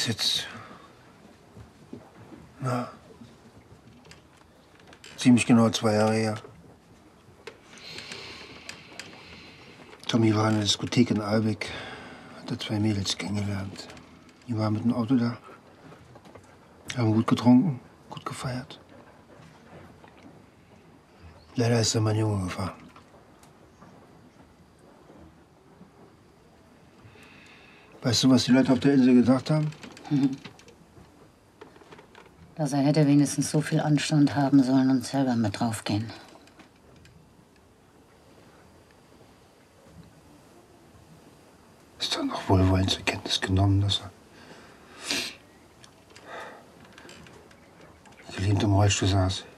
ist jetzt... Na, ziemlich genau 2 Jahre her. Tommy war in der Diskothek in Albeck, hat da 2 Mädels kennengelernt. Die waren mit dem Auto da, haben gut getrunken, gut gefeiert. Leider ist da mein Junge gefahren. Weißt du, was die Leute auf der Insel gedacht haben? Dass er hätte wenigstens so viel Anstand haben sollen und selber mit draufgehen. Ist dann auch wohlwollend zur Kenntnis genommen, dass er gelähmt im Rollstuhl saß.